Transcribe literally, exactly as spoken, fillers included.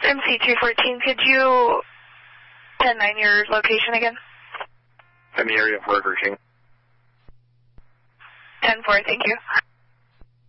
M C two fourteen, could you ten nine your location again? I'm in the area of Burger King. ten four, thank you.